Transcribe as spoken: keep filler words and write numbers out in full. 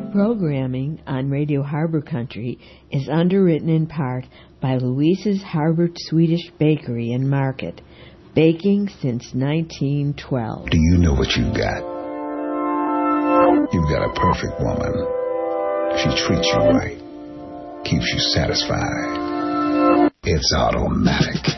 programming on Radio Harbor Country is underwritten in part by Louise's Harbor Swedish Bakery and Market, baking since nineteen twelve. Do you know what you've got? You've got a perfect woman. She treats you right, keeps you satisfied. It's automatic.